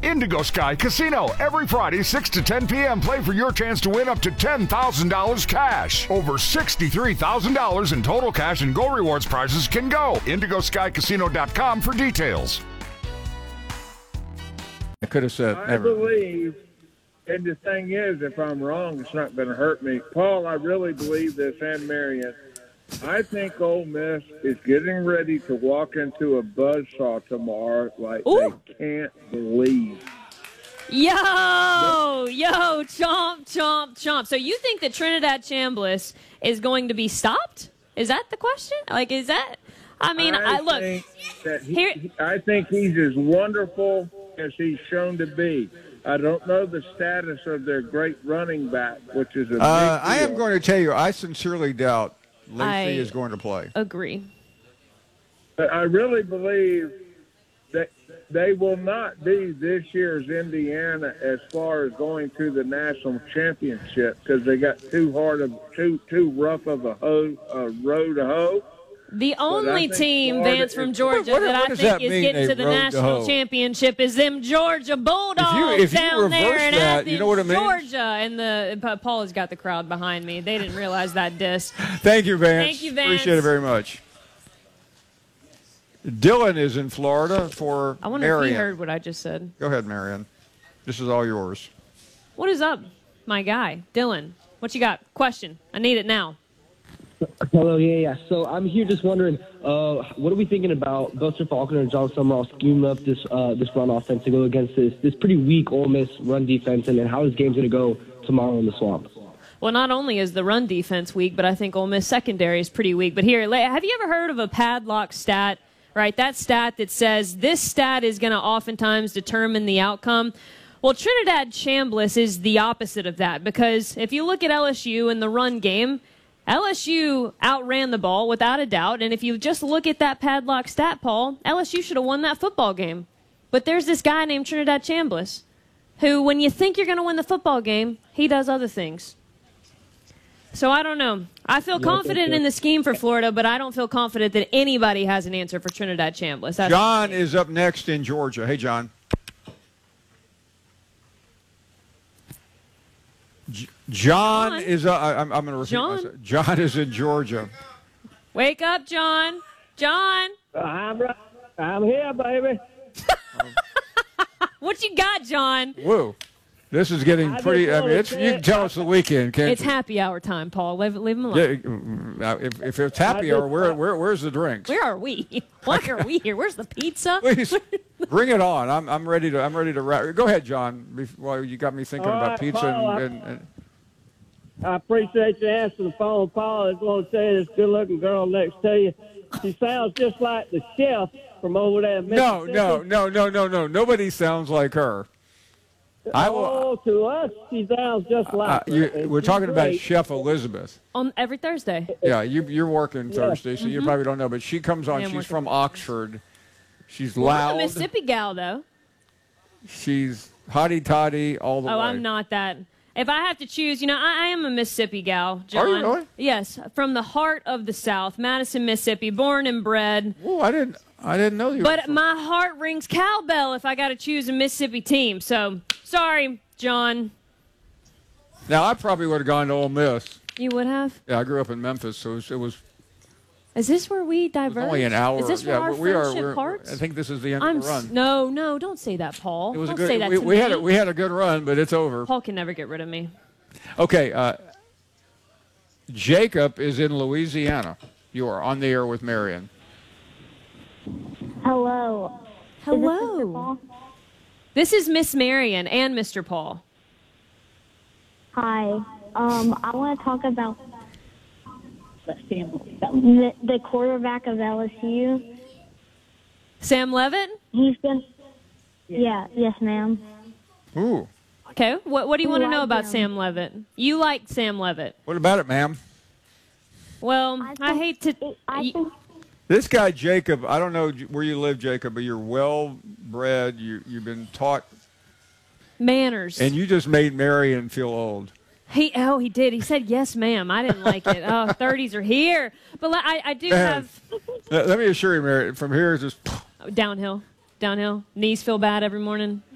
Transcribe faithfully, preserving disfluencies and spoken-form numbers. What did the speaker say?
Indigo Sky Casino. Every Friday, six to ten p.m. Play for your chance to win up to ten thousand dollars cash. Over sixty-three thousand dollars in total cash and Go Rewards prizes can go. indigo sky casino dot com for details. I could have said I never. believe, and the thing is, if I'm wrong, it's not going to hurt me. Paul, I really believe this, and Marion. I think Ole Miss is getting ready to walk into a buzzsaw tomorrow like Ooh. they can't believe. Yo, yo, chomp, chomp, chomp. So you think that Trinidad Chambliss is going to be stopped? Is that the question? Like, is that? I mean, I, I look. Think that he, here, I think he's as wonderful as he's shown to be. I don't know the status of their great running back, which is a big Uh, deal. I am going to tell you, I sincerely doubt Lacey I is going to play. agree. But I really believe that they will not be this year's Indiana as far as going to the national championship because they got too hard of too too rough of a hoe, a road to hoe. The only think team, Florida Vance, from is- Georgia What- what- that what I does think that is mean, getting they to the rode the national hoe? championship is them Georgia Bulldogs if you down there reverse in that, Athens, you know what it means? Georgia. And the Pa- Paul has got the crowd behind me. They didn't realize that diss. Thank you, Vance. Thank you, Vance. Appreciate it very much. Dylan is in Florida for I wonder Marion. if he heard what I just said. Go ahead, Marion. This is all yours. What is up, my guy, Dylan? What you got? Question. I need it now. Hello, yeah, yeah. So I'm here just wondering, uh, what are we thinking about Buster Faulkner and John Summerall scheming up this uh, this run offense to go against this this pretty weak Ole Miss run defense, and then how this game's going to go tomorrow in the Swamp? Well, not only is the run defense weak, but I think Ole Miss secondary is pretty weak. But here, have you ever heard of a padlock stat? Right, that stat that says this stat is going to oftentimes determine the outcome. Well, Trinidad Chambliss is the opposite of that because if you look at L S U in the run game, L S U outran the ball without a doubt. And if you just look at that padlock stat, Paul, L S U should have won that football game. But there's this guy named Trinidad Chambliss who, when you think you're going to win the football game, he does other things. So I don't know. I feel confident in the scheme for Florida, but I don't feel confident that anybody has an answer for Trinidad Chambliss. That's John is up next in Georgia. Hey, John. J- John, John? is. Uh, I, I'm, I'm going to repeat John? myself. John is in Georgia. Wake up, John. John, I'm right. I'm here, baby. what you got, John? Whoa. This is getting I pretty. just I mean, it's, you can tell it's the weekend, can't It's you? happy hour time, Paul. Leave, leave him alone. Yeah, mm, now, if, if it's happy hour, where, where, where's the drinks? Where are we? Why are we here? Where's the pizza? Please bring it on. I'm I'm ready to I'm ready to wrap. Go ahead, John. Bef- Well, you got me thinking All about right, pizza Paul, I- and, and, and I appreciate you answering the phone, Paul. I just want to tell you this good-looking girl next to you. She sounds just like the chef from over there in no, Mississippi. no, no, no, no, no. Nobody sounds like her. I will. Oh, to us, she sounds just Uh, like her. you, and we're she's talking about great. Chef Elizabeth. On every Thursday. Yeah, you, you're working Thursday, so you probably don't know. But she comes on. Yeah, I'm She's working. from Oxford. She's I'm a loud. Mississippi gal, though. She's hotty toddy all the Oh, way. I'm not that. If I have to choose, you know, I, I am a Mississippi gal, John. Are you really? Yes, from the heart of the South, Madison, Mississippi, born and bred. Oh, I didn't. I didn't know you. were But from- my heart rings cowbell if I got to choose a Mississippi team. So, sorry, John. now I probably would have gone to Ole Miss. You would have? Yeah, I grew up in Memphis, so it was. It was Is this where we It diverge? was only an hour. Is this where yeah, our we are. friendship We're, parts? I think this is the end I'm of the run. s- no, no, don't say that, Paul. it was don't a good. say that we to we me. had a, we had a good run, but it's over. Paul can never get rid of me. Okay, uh, Jacob is in Louisiana. You are on the air with Marion. Hello. Hello. This is Miss Marion and Mister Paul. Hi. Um, I want to talk about the, the quarterback of L S U. Sam Levitt? He's been. Yeah. Yes, ma'am. Ooh, Okay, what, what do you want to Who know liked about him? Sam Levitt? You like Sam Levitt. what about it, ma'am? Well, I I, think- hate to... I y- think. This guy Jacob, I don't know where you live, Jacob, but you're well bred. You you've been taught, manners. and you just made Marion feel old. He oh he did. He said yes, ma'am. I didn't like it. Oh, thirties are here. But li- I I do have Let let me assure you, Marion, from here is just downhill, downhill. Knees feel bad every morning.